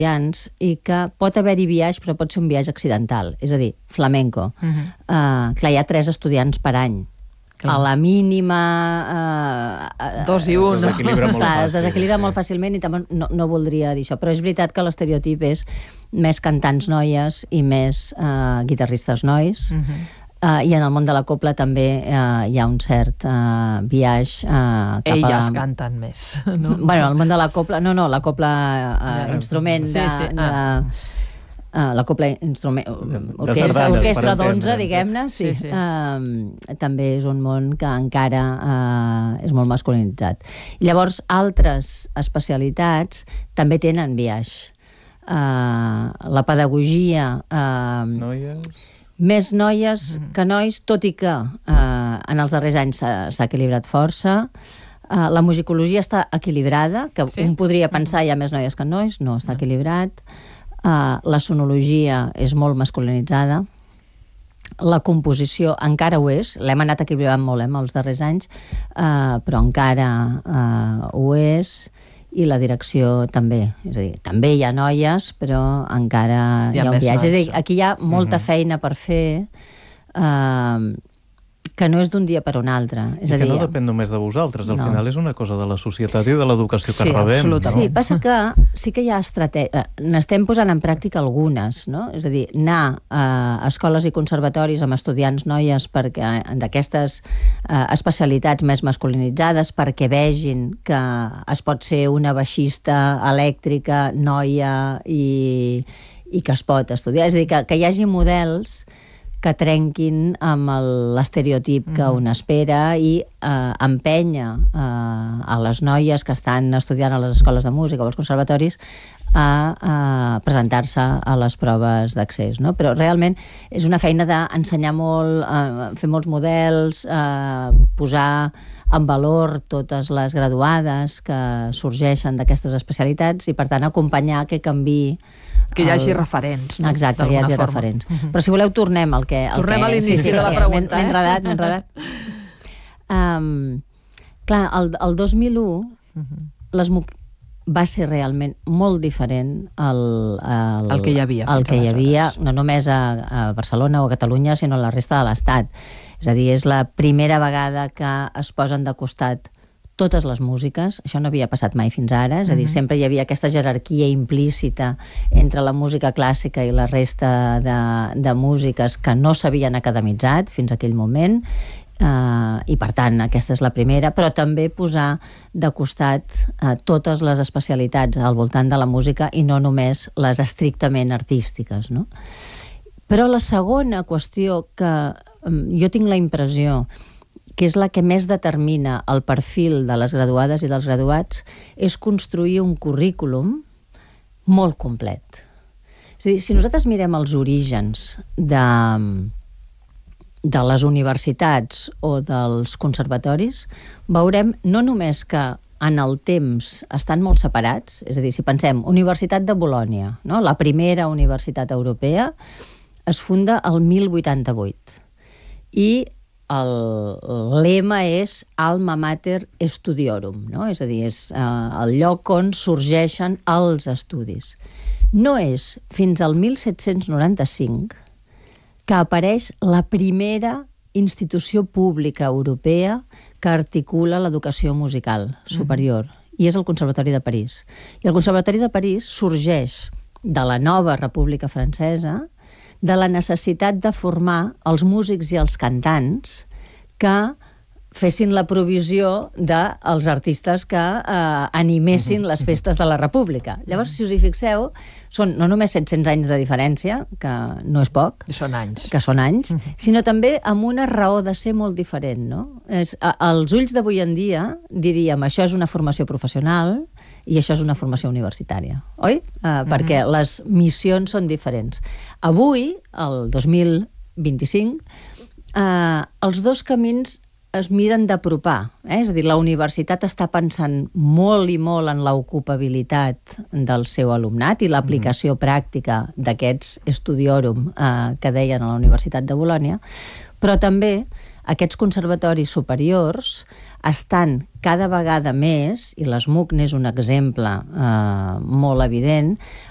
i que pot haver-hi viatge, però pot ser un viatge accidental, és a dir, flamenco. Clar, hi ha 3 estudiants per any. A la mínima... 2 i 1. Es desequilibra molt fàcilment i també no voldria dir això, però és veritat que l'estereotip és més cantants noies i més guitarristes nois. I en el món de la cobla també hi ha un cert viatge cap a... Elles canten més, no? Bueno, el món de la cobla... No, la cobla instrument la cobla instrument... Orquestra d'11, diguem-ne, sí. També és un món que encara és molt masculinitzat. I llavors, altres especialitats també tenen viatge. La pedagogia... Noies... Més noies que nois, tot i que en els darrers anys s'ha equilibrat força. La musicologia està equilibrada, que un podria pensar hi ha més noies que nois, no, està equilibrat. La sonologia és molt masculinitzada. La composició encara ho és, l'hem anat equilibrant molt els darrers anys, però encara ho és. I la direcció també, és a dir, també hi ha noies, però encara hi ha un viatge. És a dir, aquí hi ha molta feina per fer, que no és d'un dia per un altre. I que no depèn només de vosaltres, al final és una cosa de la societat i de l'educació que rebem. Sí, passa que sí que hi ha estratègies, n'estem posant en pràctica algunes, no? És a dir, anar a escoles i conservatoris amb estudiants noies d'aquestes especialitats més masculinitzades perquè vegin que es pot ser una baixista elèctrica, noia i que es pot estudiar. És a dir, que hi hagi models que trenquin amb l'estereotip que un espera i empenya a les noies que estan estudiant a les escoles de música o als conservatoris a presentar-se a les proves d'accés, no? Però realment és una feina d'ensenyar molt, fer molts models, posar en valor totes les graduades que sorgeixen d'aquestes especialitats i, per tant, acompanyar que canviï. Que hi hagi referents, no? Exacte, que hi hagi referents. Però si voleu tornem al que... Tornem a l'inici de la pregunta. M'he enredat. Clar, el 2001 l'ESMUC va ser realment molt diferent al que hi havia. El que hi havia, no només a Barcelona o a Catalunya, sinó a la resta de l'Estat. És a dir, és la primera vegada que es posen de costat totes les músiques. Això no havia passat mai fins ara, és a dir, sempre hi havia aquesta jerarquia implícita entre la música clàssica i la resta de músiques que no s'havien academitzat fins a aquell moment, i per tant aquesta és la primera, però també posar de costat totes les especialitats al voltant de la música i no només les estrictament artístiques, no? Però la segona qüestió que jo tinc la impressió que és la que més determina el perfil de les graduades i dels graduats, és construir un currículum molt complet. És a dir, si nosaltres mirem els orígens de les universitats o dels conservatoris, veurem no només que en el temps estan molt separats, és a dir, si pensem, Universitat de Bolònia, no? La primera universitat europea, es funda el 1088. I el lema és Alma Mater Studiorum, no? És a dir, és el lloc on sorgeixen els estudis. No és fins al 1795 que apareix la primera institució pública europea que articula l'educació musical superior, i és el Conservatori de París. I el Conservatori de París sorgeix de la nova República Francesa, de la necessitat de formar els músics i els cantants que fessin la provisió dels artistes que animessin les festes de la República. Llavors, si us hi fixeu, són no només 700 anys de diferència, que no és poc, que són anys, sinó també amb una raó de ser molt diferent, no? Als ulls d'avui en dia diríem això és una formació professional i això és una formació universitària, oi? Perquè les missions són diferents. Avui, el 2025, els dos camins es miren d'apropar, és a dir, la universitat està pensant molt i molt en l'ocupabilitat del seu alumnat i l'aplicació pràctica d'aquests studiorum que deien a la Universitat de Bolònia, però també aquests conservatoris superiors estan cada vegada més, i l'ESMUC n'és un exemple molt evident,